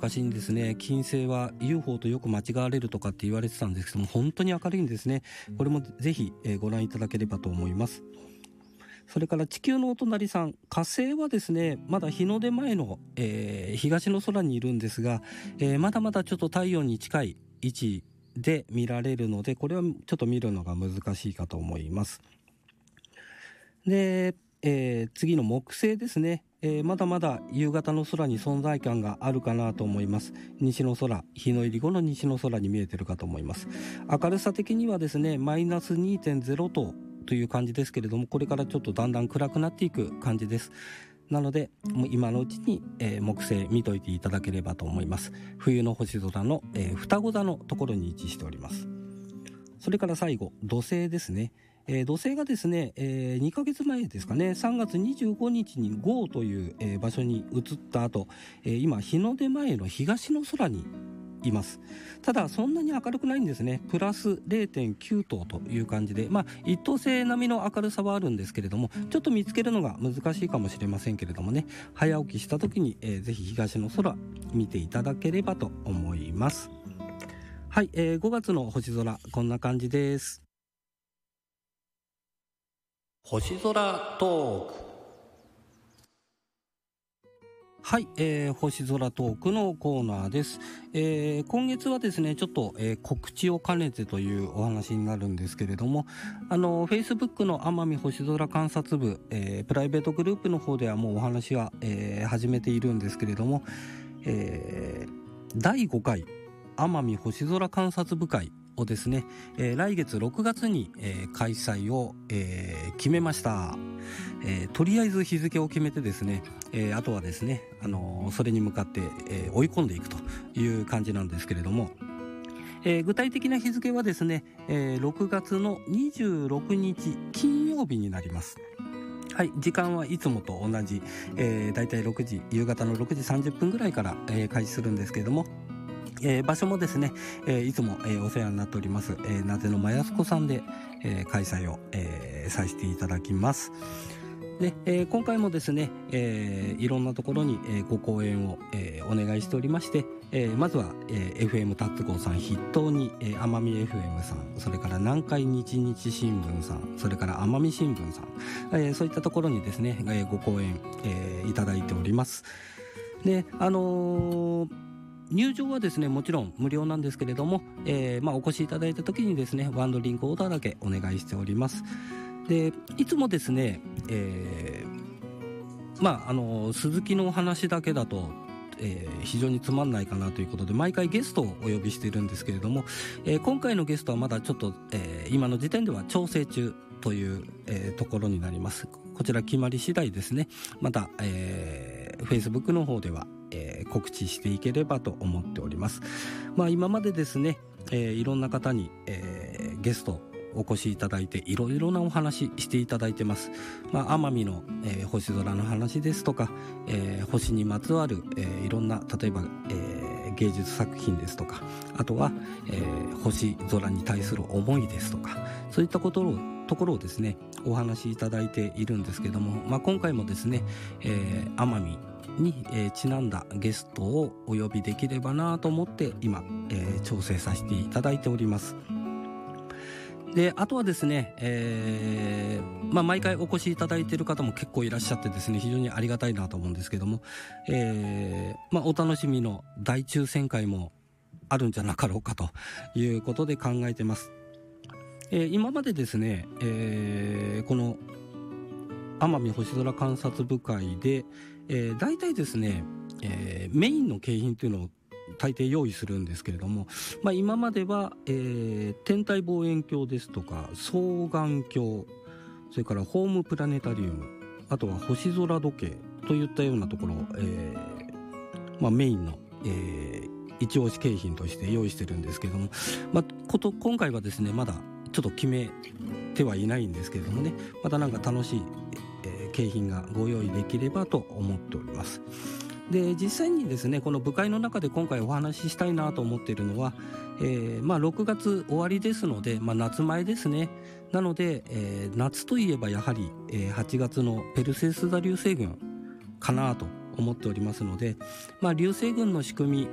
昔にですね、金星は UFO とよく間違われるとかって言われてたんですけども、本当に明るいんですね。これもぜひご覧いただければと思います。それから地球のお隣さん、火星はですね、まだ日の出前の、東の空にいるんですが、まだまだちょっと太陽に近い位置で見られるので、これはちょっと見るのが難しいかと思います。で、次の木星ですね、まだまだ夕方の空に存在感があるかなと思います。西の空、日の入り後の西の空に見えてるかと思います。明るさ的にはですね、マイナス 2.0 という感じですけれども、これからちょっとだんだん暗くなっていく感じです。なのでもう今のうちに、木星見といていただければと思います。冬の星空の、双子座のところに位置しております。それから最後、土星ですね。土星がですね、2ヶ月前ですかね、3月25日にゴーという、場所に移った後、今日の出前の東の空にいます。ただそんなに明るくないんですね。プラス 0.9 等という感じで、一等星並みの明るさはあるんですけれども、ちょっと見つけるのが難しいかもしれませんけれどもね、早起きした時に、ぜひ東の空見ていただければと思います。はい、5月の星空こんな感じです。星空トーク。はい、星空トークのコーナーです。今月はですね、ちょっと、告知を兼ねてというお話になるんですけれども、Facebook の奄美星空観察部、プライベートグループの方ではもうお話は、始めているんですけれども、第5回奄美星空観察部会をですね、来月6月に、開催を、決めました。とりあえず日付を決めてですね、あとはですね、それに向かって、追い込んでいくという感じなんですけれども、具体的な日付はですね、6月の26日金曜日になります。はい、時間はいつもと同じ、だいたい夕方の6時30分ぐらいから、開始するんですけれども、場所もですね、いつも、お世話になっております、なぜのまやすこさんで、開催を、させていただきます。で、今回もですね、いろんなところに、ご講演を、お願いしておりまして、まずは、FM タッツゴーさん筆頭に、奄美 FM さん、それから南海日日新聞さん、それから奄美新聞さん、そういったところにですね、ご講演、いただいております。で、入場はですね、もちろん無料なんですけれども、お越しいただいた時にですね、ワンドリンクオーダーだけお願いしております。で、いつもですね、鈴木のお話だけだと、非常につまんないかなということで毎回ゲストをお呼びしているんですけれども、今回のゲストはまだちょっと、今の時点では調整中という、ところになります。こちら決まり次第ですね、また、Facebook の方では、告知していければと思っております。今までですね、いろんな方に、ゲストお越しいただいていろいろなお話していただいてます。奄美の、星空の話ですとか、星にまつわる、いろんな例えば、芸術作品ですとか、あとは、星空に対する思いですとか、そういったところをですねお話しいただいているんですけども、今回もですね、奄美に、ちなんだゲストをお呼びできればなと思って今、調整させていただいております。で、あとはですね、毎回お越しいただいている方も結構いらっしゃってですね、非常にありがたいなと思うんですけども、お楽しみの大抽選会もあるんじゃなかろうかということで考えてます。今までですね、この奄美星空観察部会で、大体ですね、メインの景品というのを大抵用意するんですけれども、今までは、天体望遠鏡ですとか双眼鏡、それからホームプラネタリウム、あとは星空時計といったようなところを、メインの、一押し景品として用意してるんですけれども、今回はですねまだちょっと決めてはいないんですけれどもね、またなんか楽しい、景品がご用意できればと思っております。で、実際にですねこの部会の中で今回お話ししたいなと思っているのは、6月終わりですので、夏前ですね。なので、夏といえばやはり、8月のペルセウス座流星群かなと思っておりますので、流星群の仕組み